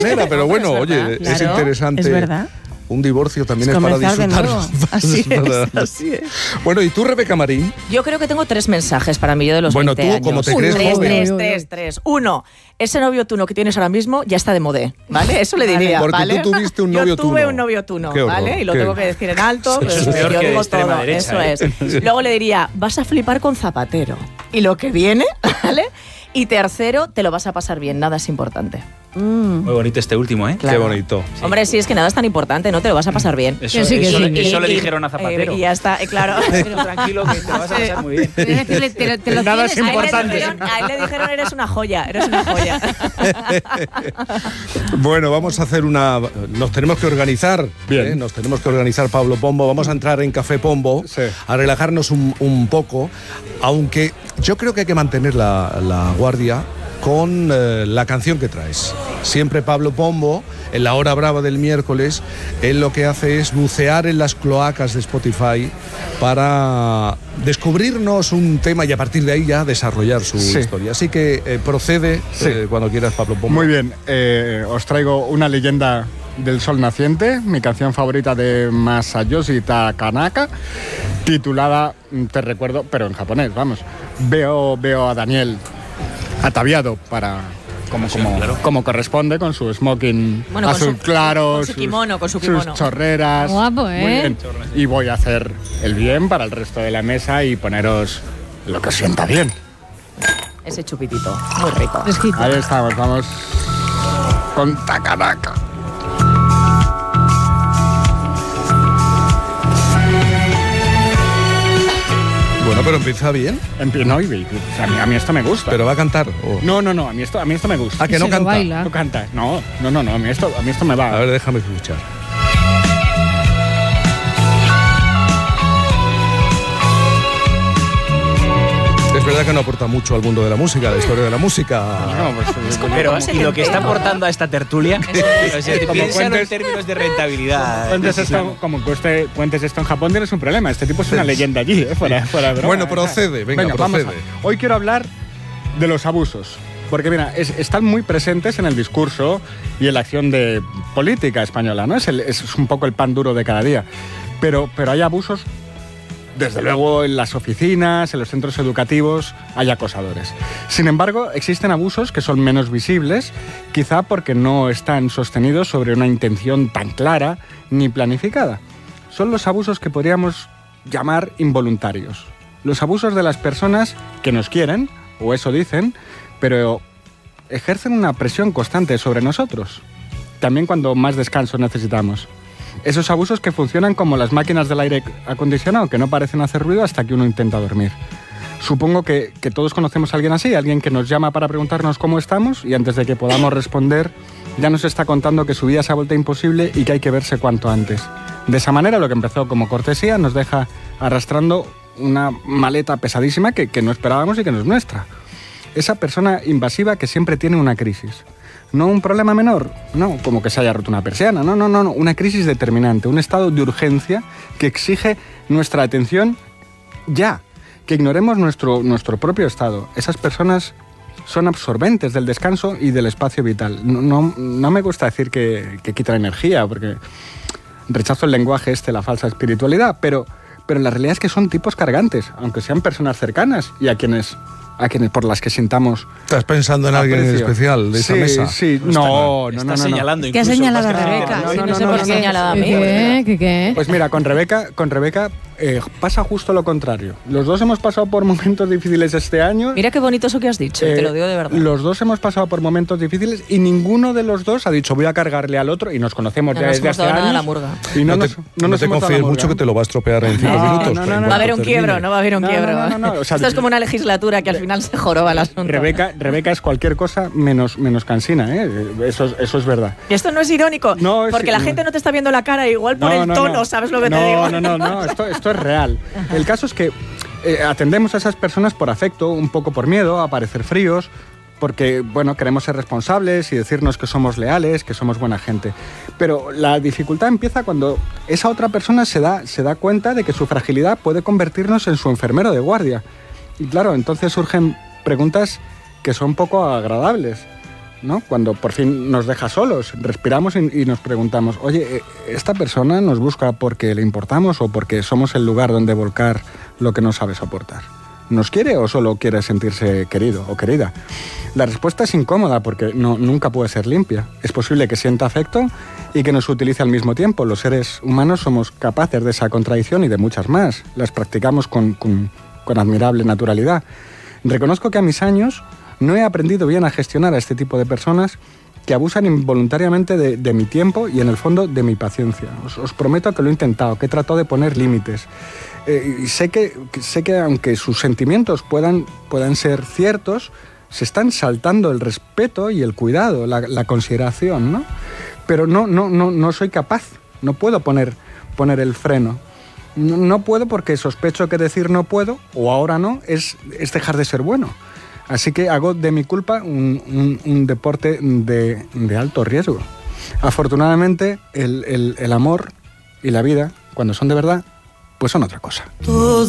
Pero bueno, oye, claro, es interesante. Es verdad. Un divorcio también es para disfrutarlo. Así es. Bueno, ¿y tú, Rebeca Marín? Yo creo que tengo 3 mensajes para mí, yo de los 20 años. Bueno, tú, como te crees joven. 3. 1, ese novio tuno que tienes ahora mismo ya está de modé, ¿vale? Eso le diría, porque ¿vale? tú tuviste un novio tuno. Yo tuve un novio tuno, ¿vale? Y lo tengo que decir en alto, pues yo digo todo, derecha, eso es. Luego le diría, vas a flipar con Zapatero. Y lo que viene, ¿vale? Y tercero, te lo vas a pasar bien, nada es importante. Muy bonito este último, ¿eh? Claro. Qué bonito. Sí. Hombre, sí, es que nada es tan importante, ¿no? Te lo vas a pasar bien. Eso le dijeron a Zapatero. Y ya está, claro. Pero tranquilo, que te vas a pasar muy bien. Nada es importante. A él le dijeron, eres una joya. Bueno, vamos a hacer nos tenemos que organizar. Bien. Nos tenemos que organizar, Pablo Pombo. Vamos a entrar en Café Pombo, a relajarnos un poco. Aunque yo creo que hay que mantener la guardia con la canción que traes. Siempre Pablo Pombo, en la hora brava del miércoles, él lo que hace es bucear en las cloacas de Spotify para descubrirnos un tema y a partir de ahí ya desarrollar su historia. Así que procede cuando quieras, Pablo Pombo. Muy bien, os traigo una leyenda del sol naciente, mi canción favorita de Masayoshi Takanaka, titulada, te recuerdo, pero en japonés, vamos. Veo a Daniel ataviado como corresponde, con su smoking azul claro, con su kimono, sus chorreras. Guapo, Muy bien. Y voy a hacer el bien para el resto de la mesa y poneros lo que os sienta bien. Ese chupitito, muy rico. Ahí estamos, vamos con Takanaka. Bueno, pero empieza bien. No, a mí esto me gusta. ¿Pero va a cantar? No, a mí esto me gusta. ¿A que no canta? Baila. No canta. No, a mí esto me va. A ver, déjame escuchar. Es verdad que no aporta mucho al mundo de la música, a la historia de la música. Pero y lo que está aportando a esta tertulia, piénsalo en términos de rentabilidad. Cuentes esto en Japón, tienes un problema. Este tipo es una leyenda allí, fuera de broma. Bueno, procede, venga, procede. Hoy quiero hablar de los abusos. Porque mira, están muy presentes en el discurso y en la acción de política española, ¿no? Es un poco el pan duro de cada día. Pero hay abusos. Desde luego, en las oficinas, en los centros educativos, hay acosadores. Sin embargo, existen abusos que son menos visibles, quizá porque no están sostenidos sobre una intención tan clara ni planificada. Son los abusos que podríamos llamar involuntarios. Los abusos de las personas que nos quieren, o eso dicen, pero ejercen una presión constante sobre nosotros. También cuando más descanso necesitamos. Esos abusos que funcionan como las máquinas del aire acondicionado, que no parecen hacer ruido hasta que uno intenta dormir. Supongo que todos conocemos a alguien así, alguien que nos llama para preguntarnos cómo estamos y antes de que podamos responder ya nos está contando que su vida se ha vuelto imposible y que hay que verse cuanto antes. De esa manera, lo que empezó como cortesía nos deja arrastrando una maleta pesadísima que no esperábamos y que no es nuestra. Esa persona invasiva que siempre tiene una crisis. No un problema menor, no, como que se haya roto una persiana, no, una crisis determinante, un estado de urgencia que exige nuestra atención ya, que ignoremos nuestro propio estado. Esas personas son absorbentes del descanso y del espacio vital. No me gusta decir que quitan energía, porque rechazo el lenguaje la falsa espiritualidad, pero la realidad es que son tipos cargantes, aunque sean personas cercanas y a quienes por las que sintamos. ¿Estás pensando en alguien en especial de esa mesa? Sí, Está señalando incluso. ¿Qué ha señalado a Rebeca? No sé por qué ha señalado a mí. ¿Qué? Pues mira, con Rebeca pasa justo lo contrario. Los dos hemos pasado por momentos difíciles este año. Mira qué bonito eso que has dicho, te lo digo de verdad. Los dos hemos pasado por momentos difíciles y ninguno de los dos ha dicho voy a cargarle al otro y nos conocemos ya desde hace años. La murga. Y no te confíes mucho que te lo va a estropear en 5 minutos. Va a haber un quiebro, no va a haber un quiebro. O sea, esto es como una legislatura que al final se joroba el asunto. Rebeca es cualquier cosa menos cansina, ¿eh? Eso es verdad. Y esto no es irónico, porque la gente no te está viendo la cara igual por el tono, ¿sabes lo que te digo? No, esto es real. El caso es que atendemos a esas personas por afecto, un poco por miedo a parecer fríos, porque, queremos ser responsables y decirnos que somos leales, que somos buena gente. Pero la dificultad empieza cuando esa otra persona se da cuenta de que su fragilidad puede convertirnos en su enfermero de guardia. Y claro, entonces surgen preguntas que son poco agradables. ¿no? Cuando por fin nos deja solos, respiramos y nos preguntamos, oye, ¿esta persona nos busca porque le importamos o porque somos el lugar donde volcar lo que no sabe soportar? ¿Nos quiere o solo quiere sentirse querido o querida? La respuesta es incómoda porque nunca puede ser limpia. Es posible que sienta afecto y que nos utilice al mismo tiempo. Los seres humanos somos capaces de esa contradicción y de muchas más. Las practicamos con admirable naturalidad. Reconozco que a mis años no he aprendido bien a gestionar a este tipo de personas que abusan involuntariamente de mi tiempo y en el fondo de mi paciencia. Os prometo que lo he intentado, que he tratado de poner límites. Y sé que aunque sus sentimientos puedan ser ciertos, se están saltando el respeto y el cuidado, la consideración, ¿no? Pero no soy capaz, no puedo poner el freno. No puedo porque sospecho que decir no puedo o ahora no es dejar de ser bueno. Así que hago de mi culpa un deporte de alto riesgo. Afortunadamente, el amor y la vida, cuando son de verdad, pues son otra cosa.